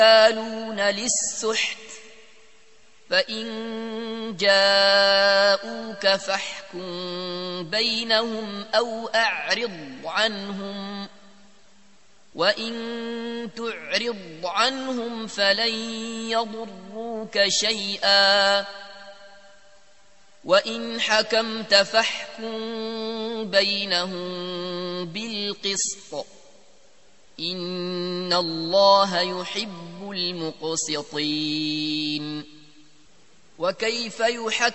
كالون للسحت فإن جاءوك فاحكم بينهم أو أعرض عنهم وإن تعرض عنهم فلن يضروك شيئا وإن حكمت فاحكم بينهم بالقسط إن الله يحب المقسطين. وكيف